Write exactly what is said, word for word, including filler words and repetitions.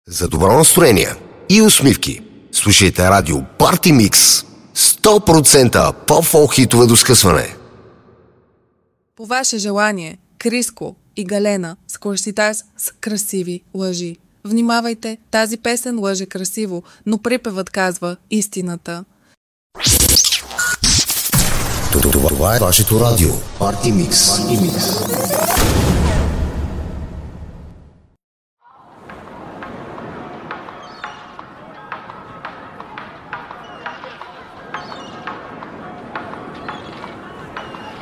За добро настроение и усмивки слушайте радио Party Mix. сто процента по-фолк хитове до скъсване. По ваше желание, Криско и Галена с Course с красиви лъжи. Внимавайте, тази песен лъже красиво, но припевът казва истината. Това е вашето радио Party Mix. Party Mix.